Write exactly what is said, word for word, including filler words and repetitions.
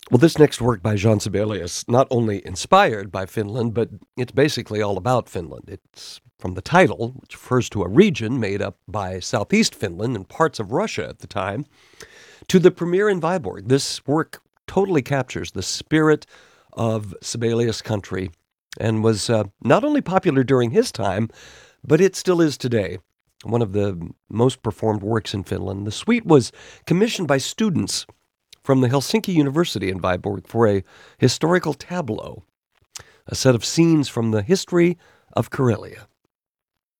Well, this next work by Jean Sibelius, not only inspired by Finland, but it's basically all about Finland. It's from the title, which refers to a region made up by southeast Finland and parts of Russia at the time, to the premiere in Viborg. This work totally captures the spirit of Sibelius' country and was uh, not only popular during his time, but it still is today. One of the most performed works in Finland. The suite was commissioned by students from the Helsinki University in Viborg for a historical tableau, a set of scenes from the history of Karelia.